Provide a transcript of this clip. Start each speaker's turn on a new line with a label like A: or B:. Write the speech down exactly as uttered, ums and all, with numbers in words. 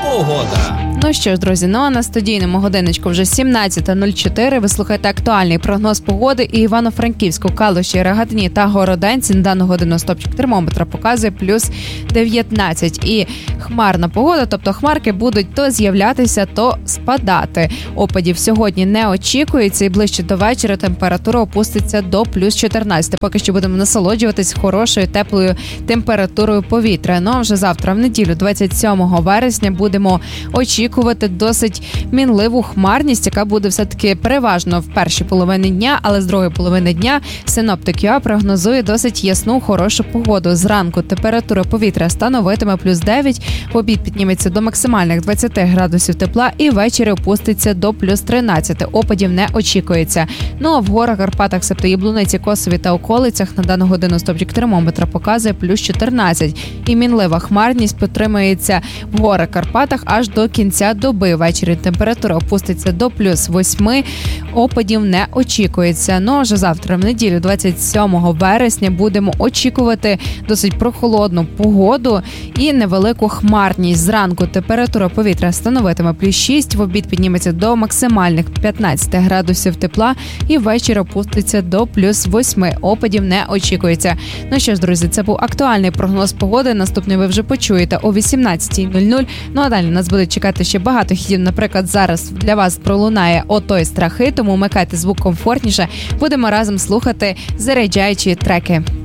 A: погода.
B: Ну що ж, друзі, ну а на студійному годиночку вже сімнадцята нуль чотири. Ви слухаєте актуальний прогноз погоди. І Івано-Франківську, Калуші, Рогатині та Городенці на дану годину стопчик термометра показує плюс дев'ятнадцять. І хмарна погода, тобто хмарки будуть то з'являтися, то спадати. Опадів сьогодні не очікується, і ближче до вечора температура опуститься до плюс чотирнадцять. Поки що будемо насолоджуватись хорошою теплою температурою повітря. Ну а вже завтра, в неділю, двадцять сьомого вересня, будемо очікувати досить мінливу хмарність, яка буде все-таки переважно в першій половині дня, але з другої половини дня синоптик ЮА прогнозує досить ясну, хорошу погоду. Зранку температура повітря становитиме плюс дев'ять, в обід підніметься до максимальних двадцять градусів тепла і ввечері опуститься до плюс тринадцять. Опадів не очікується. Ну а в горах, Карпатах, себто Яблуниці, Косові та околицях на дану годину стопчик термометра показує плюс чотирнадцять. І мінлива хмарність підтримується в горах, Карпатах аж до кінця доби. Ввечері температура опуститься до плюс восьми, опадів не очікується. Ну а вже завтра, в неділю, двадцять сьомого вересня, будемо очікувати досить прохолодну погоду і невелику хмарність. Зранку температура повітря становитиме плюс шість, в обід підніметься до максимальних п'ятнадцять градусів тепла і ввечері опуститься до плюс восьми, опадів не очікується. Ну що ж, друзі, це був актуальний прогноз погоди. Наступний ви вже почуєте о вісімнадцятій нуль нуль. Ну а далі нас будуть чекати ще багато хітів. Наприклад, зараз для вас пролунає «Отой страхи», тому вмикайте звук комфортніше. Будемо разом слухати заряджаючі треки.